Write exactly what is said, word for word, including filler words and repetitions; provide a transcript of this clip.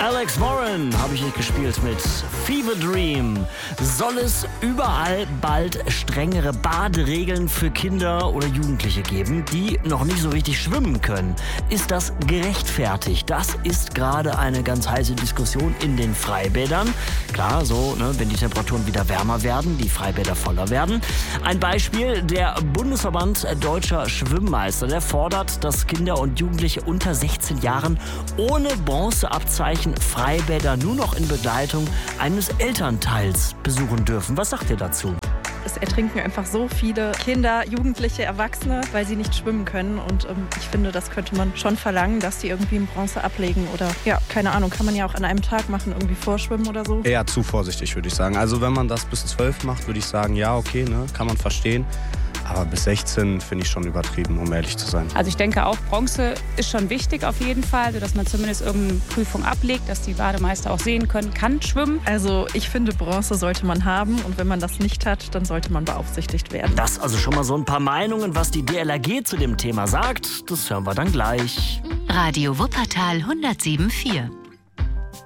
Alex Warren habe ich nicht gespielt mit Fever Dream. Soll es überall bald strengere Baderegeln für Kinder oder Jugendliche geben, die noch nicht so richtig schwimmen können? Ist das gerechtfertigt? Das ist gerade eine ganz heiße Diskussion in den Freibädern. Klar, so, ne, wenn die Temperaturen wieder wärmer werden, die Freibäder voller werden. Ein Beispiel, der Bundesverband Deutscher Schwimmmeister, der fordert, dass Kinder und Jugendliche unter sechzehn Jahren ohne Bronzeabzeichen Freibäder nur noch in Begleitung eines Elternteils besuchen dürfen. Was sagt ihr dazu? Es ertrinken einfach so viele Kinder, Jugendliche, Erwachsene, weil sie nicht schwimmen können. Und ähm, ich finde, das könnte man schon verlangen, dass die irgendwie in Bronze ablegen. Oder, ja, keine Ahnung, kann man ja auch an einem Tag machen, irgendwie vorschwimmen oder so. Eher zu vorsichtig, würde ich sagen. Also wenn man das bis zwölf macht, würde ich sagen, ja, okay, ne, kann man verstehen. Aber bis sechzehn finde ich schon übertrieben, um ehrlich zu sein. Also ich denke auch, Bronze ist schon wichtig auf jeden Fall, dass man zumindest irgendeine Prüfung ablegt, dass die Bademeister auch sehen können, kann schwimmen. Also ich finde, Bronze sollte man haben und wenn man das nicht hat, dann sollte man beaufsichtigt werden. Das also schon mal so ein paar Meinungen, was die D L R G zu dem Thema sagt. Das hören wir dann gleich. Radio Wuppertal hundertsieben Komma vier.